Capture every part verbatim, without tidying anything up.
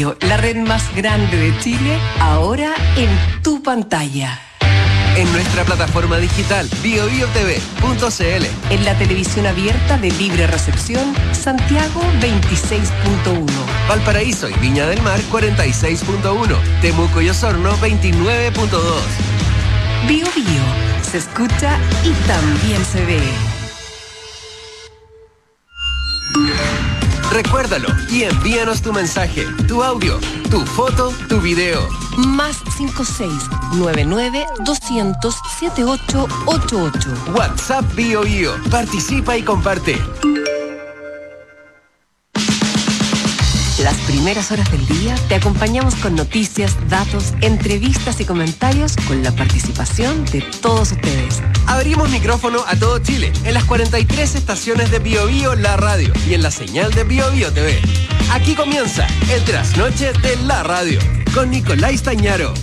Bio, la red más grande de Chile, ahora en tu pantalla. En nuestra plataforma digital bio bio t v punto c l. En la televisión abierta de libre recepción, Santiago veintiséis punto uno. Valparaíso y Viña del Mar cuarenta y seis punto uno. Temuco y Osorno veintinueve punto dos. Bio Bio, se escucha y también se ve. Recuérdalo y envíanos tu mensaje, tu audio, tu foto, tu video. Más cinco seis nueve nueve doscientos setenta y ocho ochenta y ocho. WhatsApp Bio Bio. Participa y comparte. Las primeras horas del día te acompañamos con noticias, datos, entrevistas y comentarios con la participación de todos ustedes. Abrimos micrófono a todo Chile en las cuarenta y tres estaciones de Bio Bio La Radio y en la señal de Bio Bio T V. Aquí comienza el trasnoche de la radio con Nicolás Tañaro.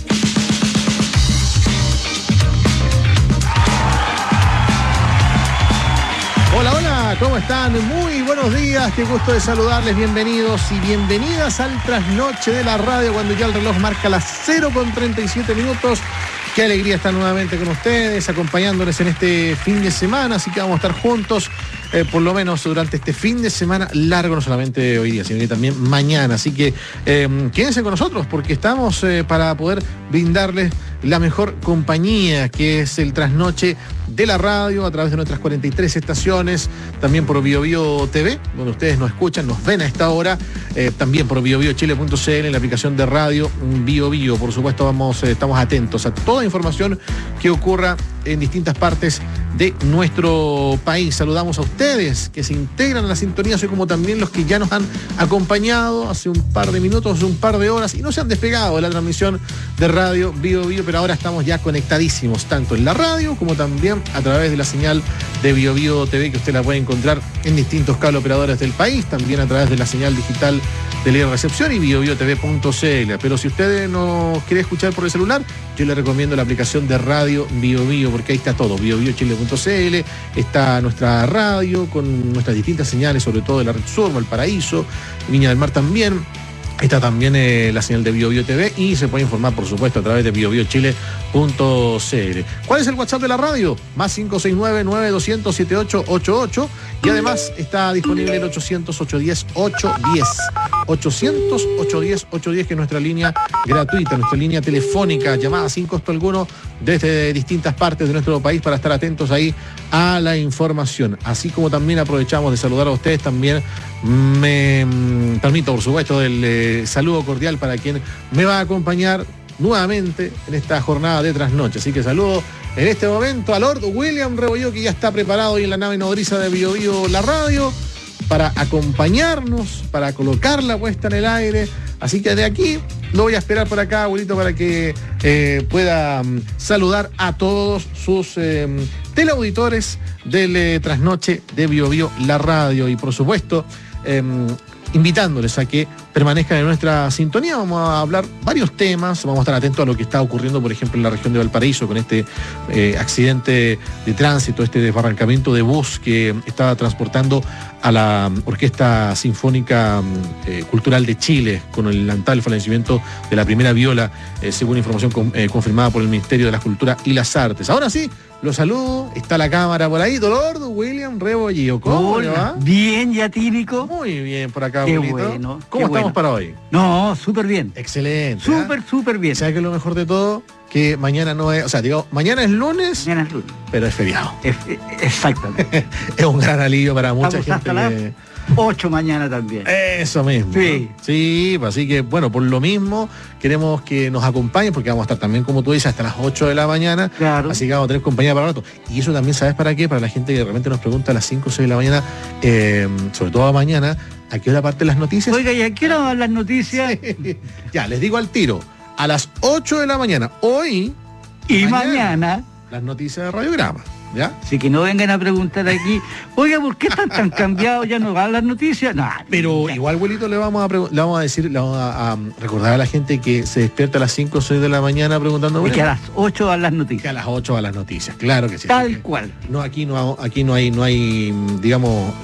Hola, hola, ¿cómo están? Muy buenos días, qué gusto de saludarles, bienvenidos y bienvenidas al trasnoche de la radio cuando ya el reloj marca las cero con treinta y siete minutos. Qué alegría estar nuevamente con ustedes, acompañándoles en este fin de semana, así que vamos a estar juntos eh, por lo menos durante este fin de semana largo, no solamente hoy día, sino que también mañana. Así que eh, quédense con nosotros porque estamos eh, para poder brindarles la mejor compañía, que es el trasnoche de la radio a través de nuestras cuarenta y tres estaciones, también por Bio Bio T V, donde ustedes nos escuchan, nos ven a esta hora, eh, también por bio bio chile punto c l, en la aplicación de radio Bio Bio. Por supuesto, vamos, eh, estamos atentos a toda información que ocurra en distintas partes de nuestro país. Saludamos a ustedes que se integran a la sintonía, así como también los que ya nos han acompañado hace un par de minutos, hace un par de horas y no se han despegado de la transmisión de radio Bio Bio, pero ahora estamos ya conectadísimos, tanto en la radio como también a través de la señal de Bio Bio T V, que usted la puede encontrar en distintos cable operadores del país, también a través de la señal digital de libre recepción y bio bio t v punto c l. Pero si usted nos quiere escuchar por el celular, yo le recomiendo la aplicación de radio Bio Bio, porque ahí está todo, bio bio chile punto c l, está nuestra radio con nuestras distintas señales, sobre todo de la Red Sur, Valparaíso, Viña del Mar también. Está también eh, la señal de Bio Bio T V y se puede informar, por supuesto, a través de bio bio chile punto c l. ¿Cuál es el WhatsApp de la radio? Más cinco seis nueve nueve doscientos setenta y ocho ochenta y ocho. Y además está disponible el ochocientos ochocientos diez ochocientos diez. ochocientos ochocientos diez ochocientos diez, que es nuestra línea gratuita, nuestra línea telefónica, llamada sin costo alguno desde distintas partes de nuestro país para estar atentos ahí a la información. Así como también aprovechamos de saludar a ustedes, también me mm, permito, por supuesto, el eh, saludo cordial para quien me va a acompañar nuevamente en esta jornada de trasnoche. Así que saludo en este momento a Lord William Rebolló, que ya está preparado hoy en la nave nodriza de Bio Bio La Radio para acompañarnos, para colocar la puesta en el aire. Así que de aquí lo voy a esperar por acá, abuelito, para que eh, pueda um, saludar a todos sus eh, teleauditores del eh, trasnoche de Bio Bio La Radio. Y por supuesto, eh, invitándoles a que permanezcan en nuestra sintonía. Vamos a hablar varios temas, vamos a estar atentos a lo que está ocurriendo, por ejemplo, en la región de Valparaíso, con este eh, accidente de tránsito, este desbarrancamiento de bus que estaba transportando a la Orquesta Sinfónica eh, Cultural de Chile, con el lamentable fallecimiento de la primera viola, eh, según información con, eh, confirmada por el Ministerio de la Cultura y las Artes. Ahora sí, los saludo, está la cámara por ahí, Dolor William Rebolló. ¿Cómo Hola, le va? Bien, ya típico. Muy bien por acá, Qué abuelito. bueno, ¿Cómo qué estamos bueno. para hoy? No, súper bien. Excelente. Súper, ¿eh? súper bien. ¿Sabes qué es lo mejor de todo? Que mañana no es, o sea, digo, mañana es lunes, Mañana es lunes. pero es feriado. Es- es- Exactamente. Es un gran alivio para mucha Estamos gente. hasta las que- ocho mañana también. Eso mismo. Sí. ¿no? Sí, pues así que, bueno, por lo mismo, queremos que nos acompañen, porque vamos a estar también, como tú dices, hasta las ocho de la mañana. Claro. Así que vamos a tener compañía para rato. Y eso también, ¿sabes para qué? Para la gente que de repente nos pregunta a las cinco o seis de la mañana, eh, sobre todo mañana, ¿a qué hora parten las noticias? Oiga, ¿y a qué hora van las noticias? Ya, les digo al tiro. A las ocho de la mañana, hoy, Y mañana. mañana. las noticias de Radiograma. ¿Ya? Así que no vengan a preguntar aquí, oiga, ¿por qué están tan cambiados? ¿Ya no van las noticias? No, Pero ya. igual, abuelito, le vamos a pregu- le vamos a decir, le vamos a, a recordar a la gente que se despierta a las cinco o seis de la mañana preguntando. Y que a bueno, las ocho van las que a noticias. las ocho a las noticias, claro que sí. Tal cual. No, aquí no, aquí no hay, no hay, digamos,